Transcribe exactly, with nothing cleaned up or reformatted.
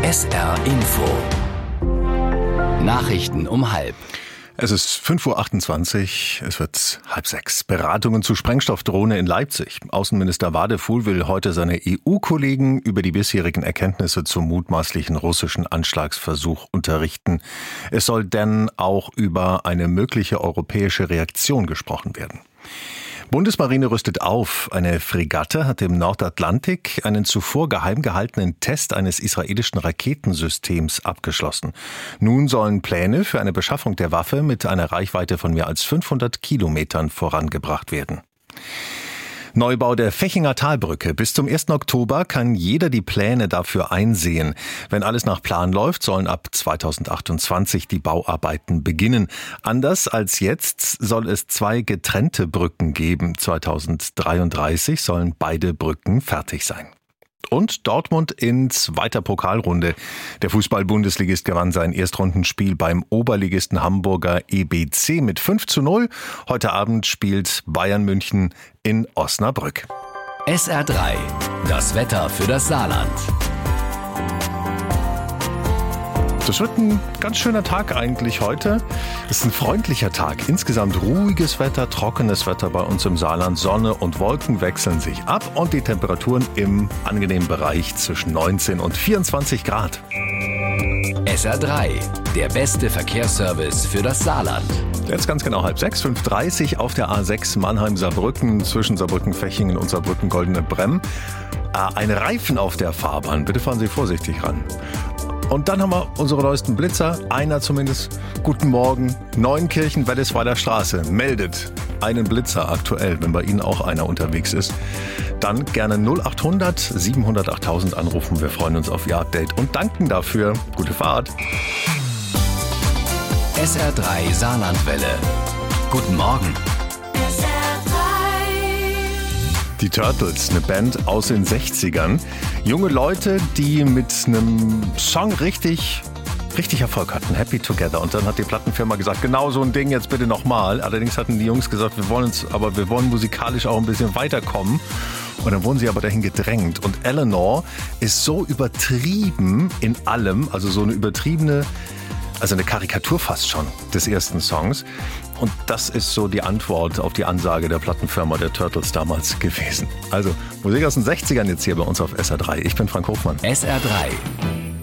S R Info. Nachrichten um halb. Es ist fünf Uhr achtundzwanzig, es wird halb sechs. Beratungen zu Sprengstoffdrohne in Leipzig. Außenminister Wadefuhl will heute seine E U-Kollegen über die bisherigen Erkenntnisse zum mutmaßlichen russischen Anschlagsversuch unterrichten. Es soll dann auch über eine mögliche europäische Reaktion gesprochen werden. Bundesmarine rüstet auf. Eine Fregatte hat im Nordatlantik einen zuvor geheim gehaltenen Test eines israelischen Raketensystems abgeschlossen. Nun sollen Pläne für eine Beschaffung der Waffe mit einer Reichweite von mehr als fünfhundert Kilometern vorangebracht werden. Neubau der Fechinger Talbrücke. Bis zum ersten Oktober kann jeder die Pläne dafür einsehen. Wenn alles nach Plan läuft, sollen ab zweitausendachtundzwanzig die Bauarbeiten beginnen. Anders als jetzt soll es zwei getrennte Brücken geben. zweitausenddreiunddreißig sollen beide Brücken fertig sein. Und Dortmund in zweiter Pokalrunde. Der Fußball-Bundesligist gewann sein Erstrundenspiel beim Oberligisten Hamburger E B C mit fünf zu null. Heute Abend spielt Bayern München in Osnabrück. S R drei, das Wetter für das Saarland. Das wird ein ganz schöner Tag eigentlich heute. Es ist ein freundlicher Tag. Insgesamt ruhiges Wetter, trockenes Wetter bei uns im Saarland. Sonne und Wolken wechseln sich ab und die Temperaturen im angenehmen Bereich zwischen neunzehn und vierundzwanzig Grad. S R drei, der beste Verkehrsservice für das Saarland. Jetzt ganz genau halb sechs, fünf Uhr dreißig auf der A sechs Mannheim-Saarbrücken zwischen Saarbrücken-Fechingen und Saarbrücken-Goldene Bremm. Ein Reifen auf der Fahrbahn. Bitte fahren Sie vorsichtig ran. Und dann haben wir unsere neuesten Blitzer. Einer zumindest. Guten Morgen. Neunkirchen, Wellesweiler Straße. Meldet einen Blitzer aktuell, wenn bei Ihnen auch einer unterwegs ist. Dann gerne null acht hundert siebenhundert achttausend anrufen. Wir freuen uns auf Ihr Update und danken dafür. Gute Fahrt. S R drei Saarlandwelle. Guten Morgen. Die Turtles, eine Band aus den sechzigern. Junge Leute, die mit einem Song richtig, richtig Erfolg hatten. Happy Together. Und dann hat die Plattenfirma gesagt, genau so ein Ding jetzt bitte nochmal. Allerdings hatten die Jungs gesagt, wir wollen uns, aber wir wollen musikalisch auch ein bisschen weiterkommen. Und dann wurden sie aber dahin gedrängt. Und Eleanor ist so übertrieben in allem, also so eine übertriebene, also eine Karikatur fast schon des ersten Songs. Und das ist so die Antwort auf die Ansage der Plattenfirma der Turtles damals gewesen. Also Musik aus den sechzigern jetzt hier bei uns auf S R drei. Ich bin Frank Hofmann. S R drei.